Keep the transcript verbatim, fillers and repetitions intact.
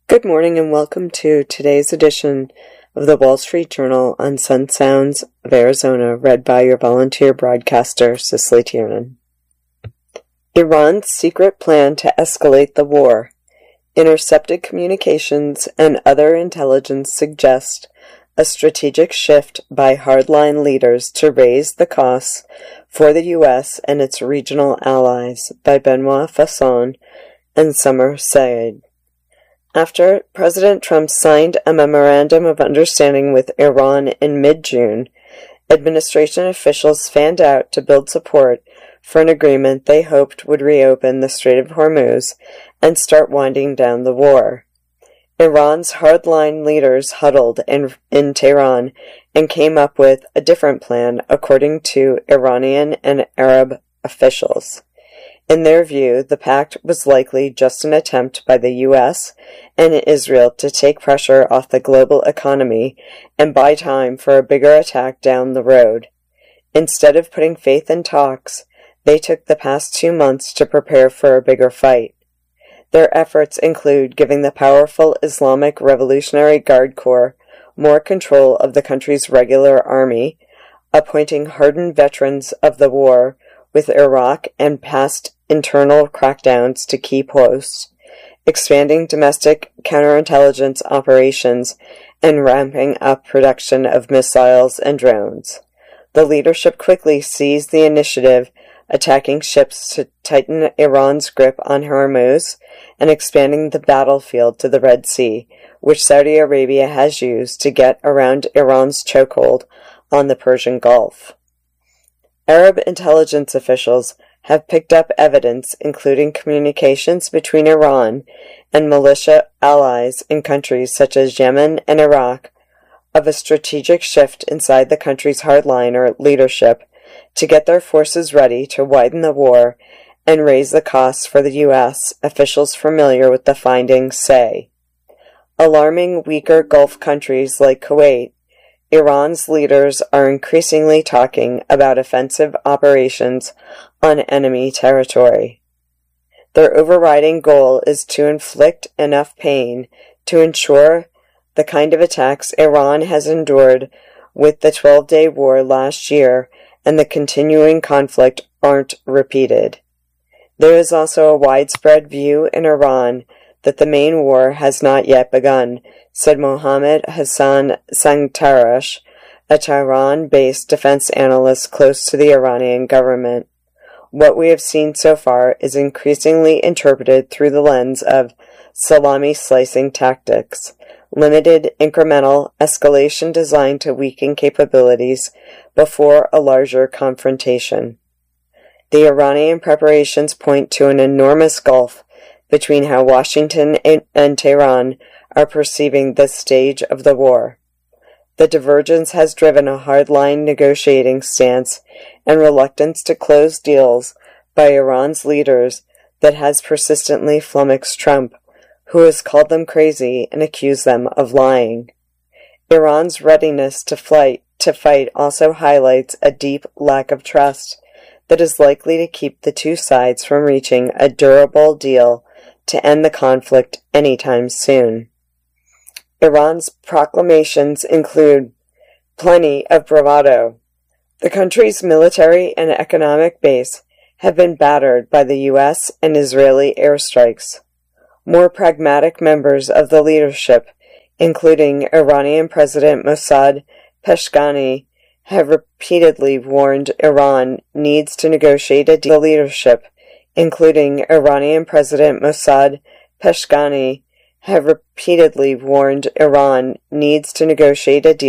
Good morning and welcome to today's edition of the Wall Street Journal on Sun Sounds of Arizona, read by your volunteer broadcaster, Cicely Tiernan. Iran's secret plan to escalate the war. Intercepted communications and other intelligence suggest a strategic shift by hardline leaders to raise the costs for the U S and its regional allies, by Benoit Fasson and Summer Saeed. After President Trump signed a memorandum of understanding with Iran in mid-June, administration officials fanned out to build support for an agreement they hoped would reopen the Strait of Hormuz and start winding down the war. Iran's hardline leaders huddled in, in Tehran and came up with a different plan, according to Iranian and Arab officials. In their view, the pact was likely just an attempt by the U S and Israel to take pressure off the global economy and buy time for a bigger attack down the road. Instead of putting faith in talks, they took the past two months to prepare for a bigger fight. Their efforts include giving the powerful Islamic Revolutionary Guard Corps more control of the country's regular army, appointing hardened veterans of the war with Iraq and past internal crackdowns to key posts, expanding domestic counterintelligence operations, and ramping up production of missiles and drones. The leadership quickly seized the initiative, attacking ships to tighten Iran's grip on Hormuz and expanding the battlefield to the Red Sea, which Saudi Arabia has used to get around Iran's chokehold on the Persian Gulf. Arab intelligence officials have picked up evidence, including communications between Iran and militia allies in countries such as Yemen and Iraq, of a strategic shift inside the country's hardliner leadership to get their forces ready to widen the war and raise the costs for the U S, officials familiar with the findings say. Alarming weaker Gulf countries like Kuwait, Iran's leaders are increasingly talking about offensive operations on enemy territory. Their overriding goal is to inflict enough pain to ensure the kind of attacks Iran has endured with the twelve-day war last year and the continuing conflict aren't repeated. There is also a widespread view in Iran that the main war has not yet begun, said Mohammad Hassan Sangtarash, a Tehran-based defense analyst close to the Iranian government. What we have seen so far is increasingly interpreted through the lens of salami-slicing tactics, limited incremental escalation designed to weaken capabilities before a larger confrontation. The Iranian preparations point to an enormous gulf between how Washington and Tehran are perceiving this stage of the war. The divergence has driven a hardline negotiating stance and reluctance to close deals by Iran's leaders that has persistently flummoxed Trump, who has called them crazy and accused them of lying. Iran's readiness to fight, to fight also highlights a deep lack of trust that is likely to keep the two sides from reaching a durable deal to end the conflict anytime soon. Iran's proclamations include plenty of bravado. The country's military and economic base have been battered by the U S and Israeli airstrikes. More pragmatic members of the leadership, including Iranian President Mossad Peshkani, have repeatedly warned Iran needs to negotiate a deal. The leadership, including Iranian President Mossad Peshkani, have repeatedly warned Iran needs to negotiate a deal